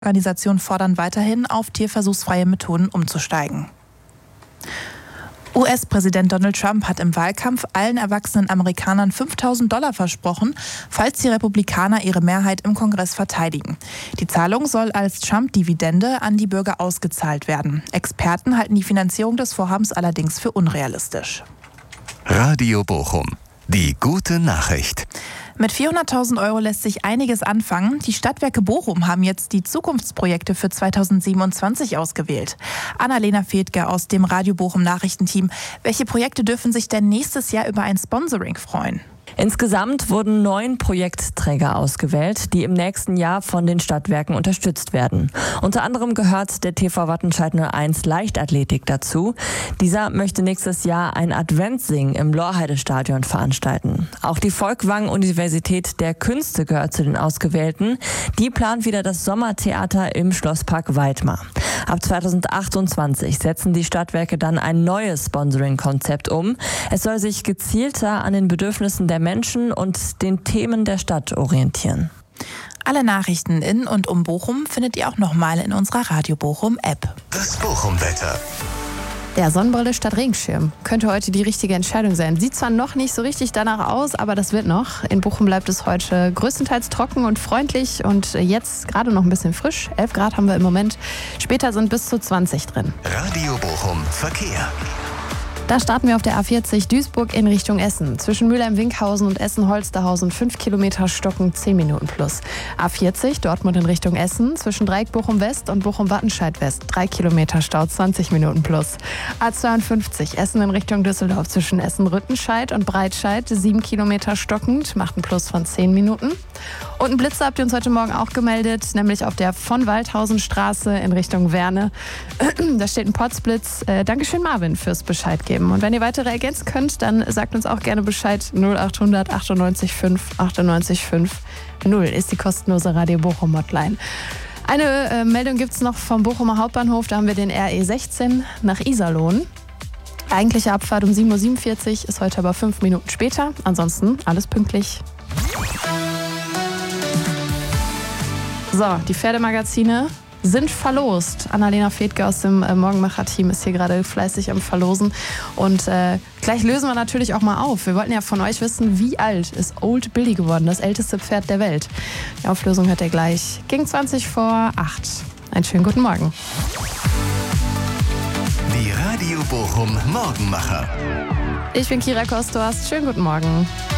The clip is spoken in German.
Organisationen fordern weiterhin, auf tierversuchsfreie Methoden umzusteigen. US-Präsident Donald Trump hat im Wahlkampf allen erwachsenen Amerikanern $5.000 versprochen, falls die Republikaner ihre Mehrheit im Kongress verteidigen. Die Zahlung soll als Trump-Dividende an die Bürger ausgezahlt werden. Experten halten die Finanzierung des Vorhabens allerdings für unrealistisch. Radio Bochum. Die gute Nachricht. Mit 400.000 € lässt sich einiges anfangen. Die Stadtwerke Bochum haben jetzt die Zukunftsprojekte für 2027 ausgewählt. Annalena Fedke aus dem Radio Bochum Nachrichtenteam. Welche Projekte dürfen sich denn nächstes Jahr über ein Sponsoring freuen? Insgesamt wurden 9 Projektträger ausgewählt, die im nächsten Jahr von den Stadtwerken unterstützt werden. Unter anderem gehört der TV Wattenscheid 01 Leichtathletik dazu. Dieser möchte nächstes Jahr ein Adventssingen im Lorheide-Stadion veranstalten. Auch die Folkwang-Universität der Künste gehört zu den Ausgewählten. Die plant wieder das Sommertheater im Schlosspark Weidmar. Ab 2028 setzen die Stadtwerke dann ein neues Sponsoring-Konzept um. Es soll sich gezielter an den Bedürfnissen der Menschen und den Themen der Stadt orientieren. Alle Nachrichten in und um Bochum findet ihr auch nochmal in unserer Radio Bochum App. Das Bochum-Wetter. Der Sonnenbrille statt Regenschirm könnte heute die richtige Entscheidung sein. Sieht zwar noch nicht so richtig danach aus, aber das wird noch. In Bochum bleibt es heute größtenteils trocken und freundlich und jetzt gerade noch ein bisschen frisch. 11 Grad haben wir im Moment. Später sind bis zu 20 drin. Radio Bochum Verkehr. Da starten wir auf der A40 Duisburg in Richtung Essen. Zwischen Mülheim-Winkhausen und Essen-Holsterhausen 5 Kilometer stocken 10 Minuten plus. A40 Dortmund in Richtung Essen. Zwischen Dreieck Bochum-West und Bochum-Wattenscheid-West 3 Kilometer Stau 20 Minuten plus. A52 Essen in Richtung Düsseldorf. Zwischen Essen-Rüttenscheid und Breitscheid 7 Kilometer stockend, macht ein Plus von 10 Minuten. Und einen Blitzer habt ihr uns heute Morgen auch gemeldet, nämlich auf der von Waldhausenstraße in Richtung Werne. Da steht ein Potzblitz. Dankeschön Marvin fürs Bescheid geben. Und wenn ihr weitere ergänzen könnt, dann sagt uns auch gerne Bescheid. 0800 98 5 98 5 0 ist die kostenlose Radio Bochum Hotline. Eine Meldung gibt es noch vom Bochumer Hauptbahnhof. Da haben wir den RE 16 nach Iserlohn. Eigentliche Abfahrt um 7.47 Uhr, ist heute aber 5 Minuten später. Ansonsten alles pünktlich. So, die Pferdemagazine sind verlost. Annalena Fedke aus dem Morgenmacher-Team ist hier gerade fleißig am Verlosen. Und gleich lösen wir natürlich auch mal auf. Wir wollten ja von euch wissen, wie alt ist Old Billy geworden, das älteste Pferd der Welt. Die Auflösung hört ihr gleich gegen 20 vor 8. Einen schönen guten Morgen. Die Radio Bochum Morgenmacher. Ich bin Kira Kostorst. Schönen guten Morgen.